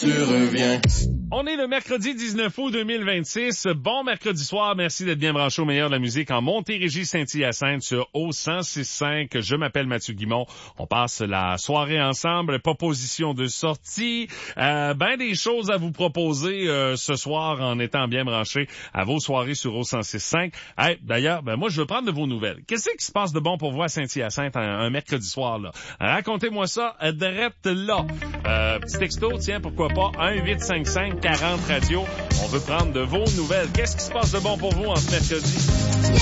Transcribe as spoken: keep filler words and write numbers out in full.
Tu reviens. On est le mercredi dix-neuf août deux mille vingt-six. Bon mercredi soir. Merci d'être bien branché au meilleur de la musique en Montérégie-Saint-Hyacinthe sur O cent six cinq. Je m'appelle Mathieu Guimont. On passe la soirée ensemble. Proposition de sortie. Euh, ben des choses à vous proposer euh, ce soir en étant bien branché à vos soirées sur O cent six cinq. Hey, d'ailleurs, ben moi je veux prendre de vos nouvelles. Qu'est-ce qui se passe de bon pour vous à Saint-Hyacinthe un, un mercredi soir là? Racontez-moi ça direct là. Euh, petit texto, tiens, pourquoi pas, un huit cinq cinq quarante radio. On veut prendre de vos nouvelles. Qu'est-ce qui se passe de bon pour vous en ce mercredi?